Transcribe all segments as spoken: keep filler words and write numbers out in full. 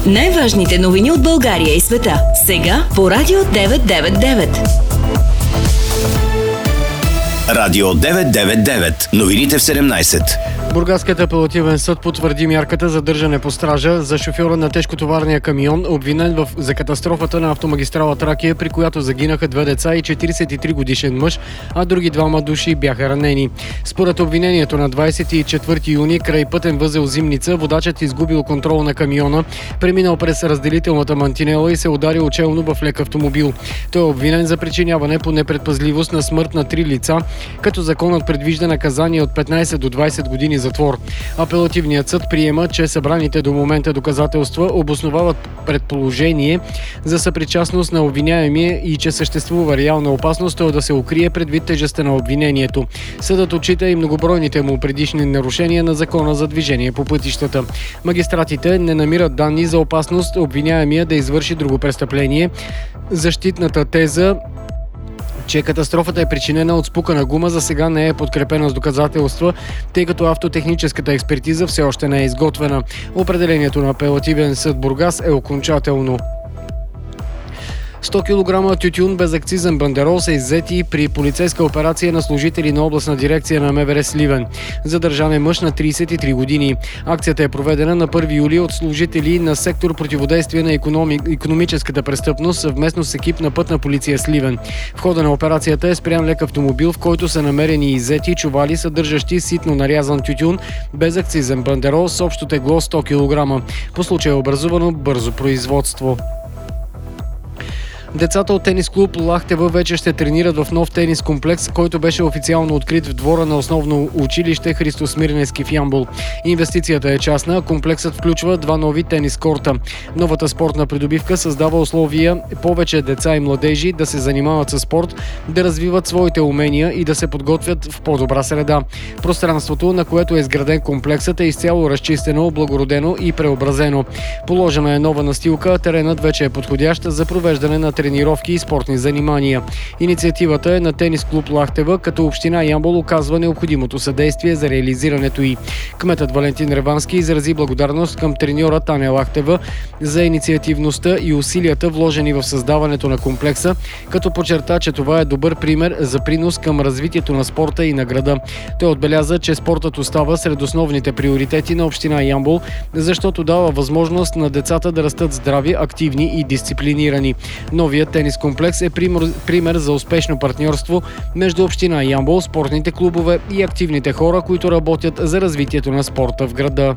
Най-важните новини от България и света. Сега по Радио деветsto девет и девет. Радио деветsto девет и девет. Новините в седемнайсет. Бургаският апелативен съд потвърди мярката задържане по стража за шофьора на тежкотоварния камион, обвинен в, за катастрофата на автомагистрала Тракия, при която загинаха две деца и четирийсет и три годишен мъж, а други двама души бяха ранени. Според обвинението на двайсет и четвърти юни край пътен възел Зимница, водачът изгубил контрол на камиона, преминал през разделителната мантинела и се ударил челно в лек автомобил. Той е обвинен за причиняване по непредпазливост на смърт на три лица, като законът предвижда наказание от петнайсет до двайсет години затвор. Апелативният съд приема, че събраните до момента доказателства обосновават предположение за съпричастност на обвиняемия и че съществува реална опасност той да се укрие предвид тежестта на обвинението. Съдът отчита и многобройните му предишни нарушения на закона за движение по пътищата. Магистратите не намират данни за опасност обвиняемия да извърши друго престъпление. Защитната теза, че катастрофата е причинена от спукана гума, за сега не е подкрепена с доказателства, тъй като автотехническата експертиза все още не е изготвена. Определението на апелативен съд Бургас е окончателно. сто килограма тютюн без акцизен бандерол са иззети при полицейска операция на служители на областна дирекция на МВР Сливен. Задържан е мъж на трийсет и три години. Акцията е проведена на първи юли от служители на сектор противодействие на економи... економическата престъпност съвместно с екип на пътна полиция Сливен. В хода на операцията е спрян лек автомобил, в който са намерени иззети чували, съдържащи ситно нарязан тютюн без акцизен бандерол с общо тегло сто килограма. По случая е образувано бързо производство. Децата от тенис клуб Лахтева вече ще тренират в нов тенис комплекс, който беше официално открит в двора на основно училище Христо Смирненски в Ямбол. Инвестицията е частна, комплексът включва два нови тенис корта. Новата спортна придобивка създава условия повече деца и младежи да се занимават със спорт, да развиват своите умения и да се подготвят в по-добра среда. Пространството, на което е изграден комплексът, е изцяло разчистено, облагородено и преобразено. Положена е нова настилка, а теренът вече е подходящ за провеждане на тренировки и спортни занимания. Инициативата е на тенис клуб Лахтева, като община Ямбол оказва необходимото съдействие за реализирането й. Кметът Валентин Ревански изрази благодарност към треньора Таня Лахтева за инициативността и усилията, вложени в създаването на комплекса, като подчерта, че това е добър пример за принос към развитието на спорта и на града. Той отбеляза, че спортът остава сред основните приоритети на община Ямбол, защото дава възможност на децата да растат здрави, активни и дисциплинирани. Новият тенис комплекс е пример за успешно партньорство между община Ямбол, спортните клубове и активните хора, които работят за развитието на спорта в града.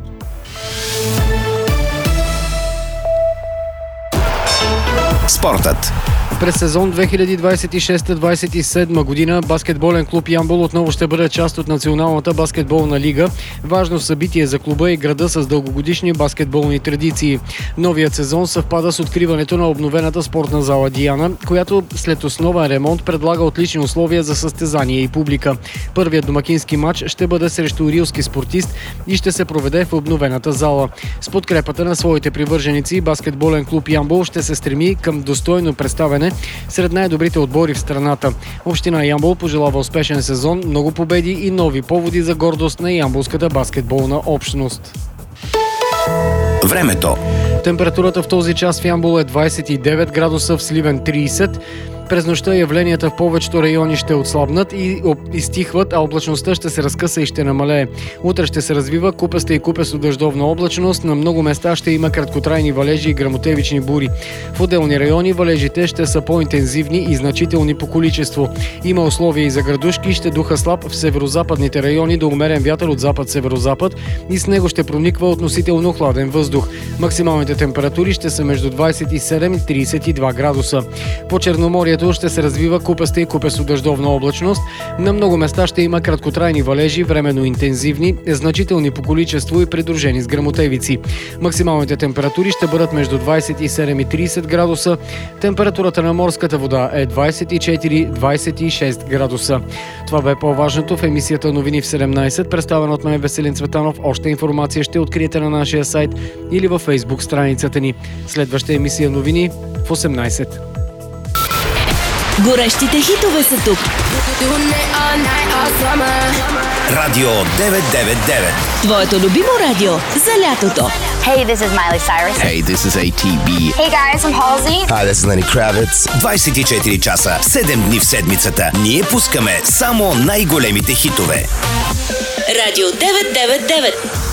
Спортът. През сезон две хиляди двайсет и шеста двайсет и седма година баскетболен клуб Ямбол отново ще бъде част от Националната баскетболна лига. Важно събитие за клуба и града с дългогодишни баскетболни традиции. Новият сезон съвпада с откриването на обновената спортна зала Диана, която след основен ремонт предлага отлични условия за състезание и публика. Първият домакински матч ще бъде срещу рилски спортист и ще се проведе в обновената зала. С подкрепата на своите привърженици баскетболен клуб Ямбол ще се стреми към достойно представяне сред най-добрите отбори в страната. Община Ямбол пожелава успешен сезон, много победи и нови поводи за гордост на ямболската баскетболна общност. Времето. Температурата в този час в Ямбол е двайсет и девет градуса, в Сливен трийсет. През нощта явленията в повечето райони ще отслабнат и изтихват, а облачността ще се разкъса и ще намалее. Утре ще се развива купеста и купесто дъждовна облачност. На много места ще има краткотрайни валежи и гръмотевични бури. В отделни райони валежите ще са по-интензивни и значителни по количество. Има условия и за градушки, ще духа слаб в северозападните райони до умерен вятър от запад-северозапад и с него ще прониква относително хладен въздух. Максималните температури ще са между двайсет и седем и трийсет и два градуса. По Черноморието ще се развива купеста и купесто дъждовна облачност. На много места ще има краткотрайни валежи, временно интензивни, значителни по количество и придружени с гръмотевици. Максималните температури ще бъдат между двайсет и седем и трийсет градуса. Температурата на морската вода е двайсет и четири до двайсет и шест градуса. Това бе по-важното в емисията Новини в седемнайсет, представена от мен Веселин Цветанов. Още информация ще откриете на нашия сайт или във Фейсбук страницата ни. Следваща емисия Новини в осемнайсет. Горещите хитове са тук. Радио деветsto девет и девет. Твоето любимо радио за лятото. Hey, this is Miley Cyrus. Hey, this is A T B. Hey guys, I'm Halsey. Hi, this is Lenny Kravitz. двайсет и четири часа, седем дни в седмицата. Ние пускаме само най-големите хитове. Радио девет девет девет.